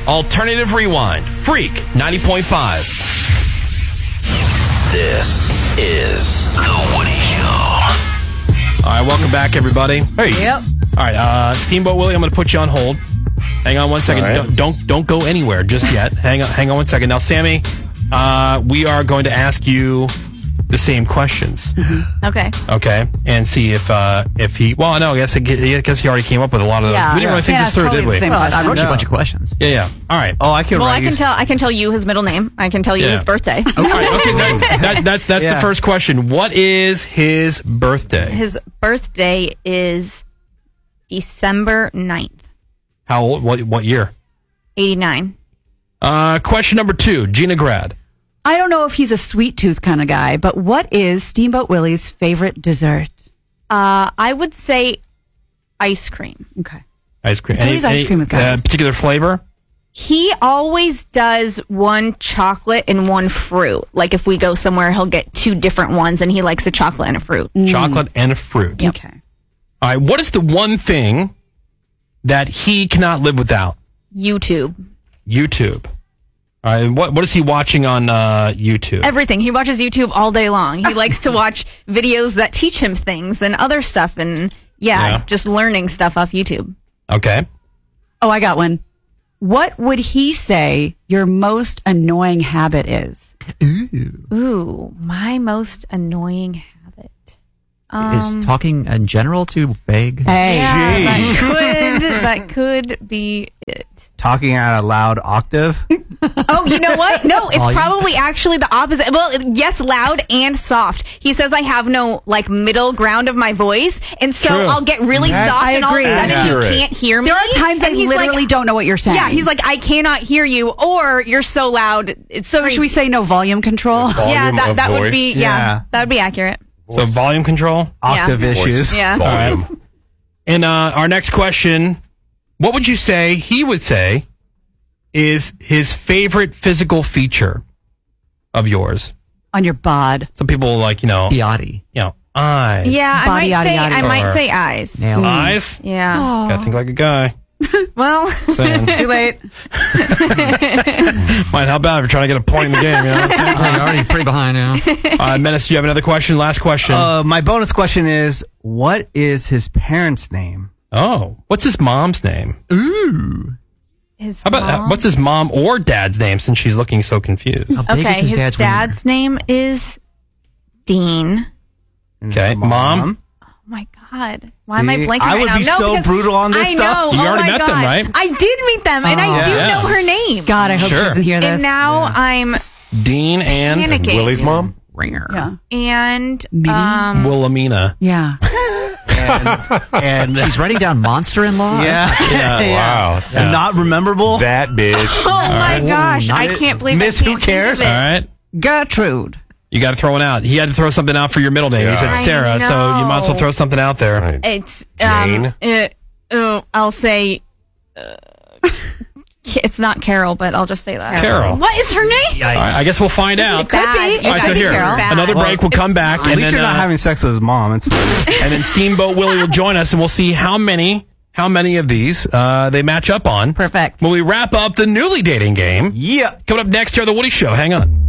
Alternative Rewind. Freak 90.5. This is The Woody Show. All right, welcome back, everybody. Hey. Yep. All right, Steamboat Willie, I'm going to put you on hold. Hang on one second. Right. Don't go anywhere just yet. Hang on one second. Now, Sammy, we are going to ask you the same questions. Okay. Okay, and see if he. Well, no, I guess he already came up with a lot of those. Yeah. We didn't really think this through, did we? I wrote you a bunch of questions. Yeah. All right. Oh, I can Well, write I can tell you his middle name. I can tell you Yeah. his birthday. All right. Okay. That's Yeah. the first question. What is his birthday? His birthday is December 9th, How old? What year? 89. Question number 2. Gina Grad. I don't know if he's a sweet tooth kind of guy, but what is Steamboat Willie's favorite dessert? I would say ice cream. Okay. Ice cream. It's always ice cream with guys. Particular flavor? He always does one chocolate and one fruit. Like if we go somewhere, he'll get 2 different ones, and he likes a chocolate and a fruit. Chocolate and a fruit. Yep. Okay. All right. What is the one thing that he cannot live without? YouTube. YouTube. All right. What is he watching on YouTube? Everything. He watches YouTube all day long. He likes to watch videos that teach him things and other stuff, and Yeah. just learning stuff off YouTube. Okay. Oh, I got one. What would he say your most annoying habit is? Ooh, my most annoying habit. Is talking in general too vague? Hey. Yeah, that could be it. talking at a loud octave. Oh, you know what? No, it's Volume. probably actually the opposite. Well, yes, loud and soft. He says I have no middle ground of my voice, and so True. I'll get really That's soft, and all of a sudden accurate. you can't hear me. There are times I and he's literally like, don't know what you're saying. Yeah, he's like, I cannot hear you, or you're so loud. It's so crazy. should we say no volume control? Yeah, Volume of that would voice. be Yeah. that would be accurate. So volume control. Octave Yeah. issues. Yeah. All right. And our next question, what would you say he would say is his favorite physical feature of yours? On your bod. Some people Piatti. eyes. Yeah, I Body, might yada, say yada. I might Or- say eyes. Nails. Eyes? Yeah. Gotta think like a guy. Well, Saying. Too late. Might help out if you're trying to get a point in the game. I'm already pretty behind now. Menace, do you have another question? Last question. My bonus question is, what is his parents' name? What's his mom's name? his How about mom? what's his mom or dad's name since she's looking so confused? How big Okay, is his his dad's name is Dean. And Okay, his mom? Oh my God. Why am I See, blanking I right would now? be No, so because brutal on this I stuff. know. You oh already my met God. them, right? I did meet them, and I do Yeah. know her name. God, I hope Sure. she doesn't hear this. And now I'm Dean and panicking. Willie's mom? Ringer. Yeah. And Minnie? Wilhelmina. Yeah. And She's writing down monster-in-law? yeah, Wow. And not rememberable. That bitch. oh my gosh, I not- can't believe Miss I Who can't Cares? think All of it. right. Gertrude. You got to throw one out. He had to throw something out for your middle name. He said Yeah. I Sarah, so you might as well know. throw something out there. Right. It's Jane? I'll say it's not Carol, but I'll just say that. Carol. What is her name? All right, I guess we'll find out. Bad. All right, so here, Bad. another break. We'll come back, At and least then you're not having sex with his mom. It's fine. and then Steamboat Willie will join us, and we'll see how many of these they match up on. Perfect. When we wrap up the newly dating game. Yeah. Coming up next here on The Woody Show. Hang on.